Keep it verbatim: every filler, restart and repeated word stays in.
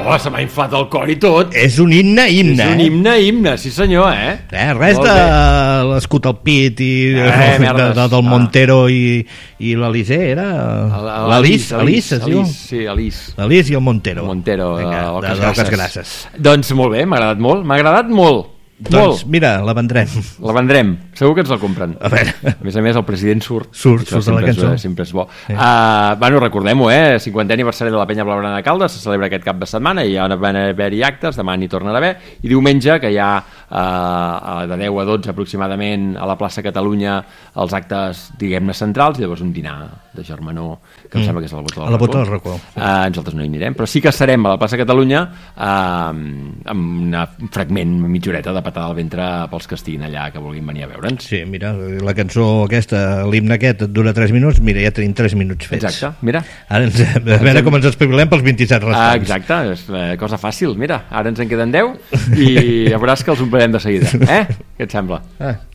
Oh, se m'ha inflat el cor i tot. És un himne, himne. És un himne, himne, sí senyor, eh? eh res de l'escut al pit i eh, de, de, de, del Montero i, i l'Elise, era l'Alice, Alice, es diu? Sí, Alice. L'Alice i el Montero. Montero, Vinga, de, de Oques Grasses. Doncs molt bé, m'ha agradat molt, m'ha agradat molt. Doncs molt. Mira, la vendrem. La vendrem, segur que ens la compren. A veure. A més a més, el president surt. Surt, surt de la cançó. És, sempre és bo. Sí. Uh, bueno, recordem-ho, eh? cinquantè aniversari de la Penya Blaugrana de Caldes, se celebra aquest cap de setmana, i hi van haver-hi actes, demà n'hi tornen a haver, i diumenge, que hi ha uh, de deu a dotze aproximadament a la plaça Catalunya els actes, diguem-ne, centrals, i llavors un dinar de germanor, que em mm. sembla que és a la Bota del Racó. A la Bota del Racó. Sí. Uh, nosaltres no hi anirem, però sí que serem a la plaça Catalunya uh, amb un fragment, mitja horeta de patada al ventre pels que estiguin allà, que vulguin venir a veure'ns. Sí, mira, la cançó aquesta, l'himne aquest, et dura tres minuts, mira, ja tenim tres minuts fets. Exacte, mira. Ara ens, a veure ens com ens espavilem pels vint-i-set restants. Ah, exacte, és eh, cosa fàcil, mira, ara ens en queden deu i ja veuràs que els omplirem de seguida, eh? Què et sembla? Ah.